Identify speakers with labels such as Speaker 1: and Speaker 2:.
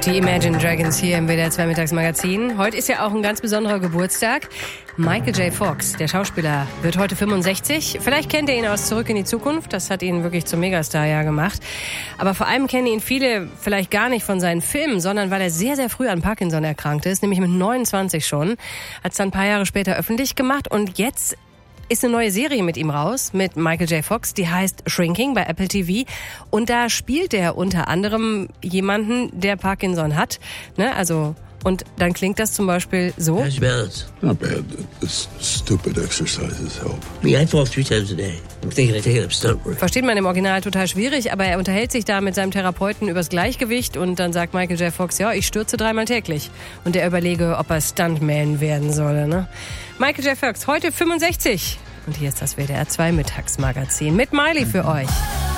Speaker 1: Die Imagine Dragons hier im WDR 2 Mittagsmagazin. Heute ist ja auch ein ganz besonderer Geburtstag. Michael J. Fox, der Schauspieler, wird heute 65. Vielleicht kennt ihr ihn aus Zurück in die Zukunft. Das hat ihn wirklich zum Megastar ja gemacht. Aber vor allem kennen ihn viele vielleicht gar nicht von seinen Filmen, sondern weil er sehr, sehr früh an Parkinson erkrankt ist, nämlich mit 29 schon. Hat es dann ein paar Jahre später öffentlich gemacht und jetzt ist eine neue Serie mit ihm raus, mit Michael J. Fox, die heißt Shrinking bei Apple TV. Und da spielt er unter anderem jemanden, der Parkinson hat. Ne? Also, und dann klingt das zum Beispiel so.
Speaker 2: How's your balance?
Speaker 3: Not bad. This stupid exercises help.
Speaker 2: I fall 3 times a day. I'm thinking of taking up stunt work.
Speaker 1: Versteht man im Original total schwierig, aber er unterhält sich da mit seinem Therapeuten übers Gleichgewicht und dann sagt Michael J. Fox, ja, ich stürze 3-mal täglich. Und er überlege, ob er Stuntman werden solle. Ne? Michael J. Fox, heute 65. Und hier ist das WDR 2 Mittagsmagazin mit Miley für euch.